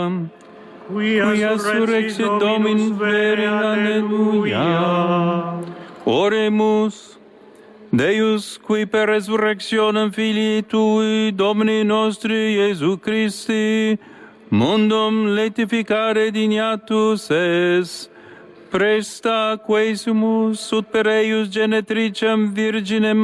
quia surrexit Dominus veri, alleluia. Oremus, Deus, qui per resurrectionem Filii Tui, Domini nostri Iesu Christi, mundum laetificare dignatus es, presta quesumus ut per eius genetricem virginem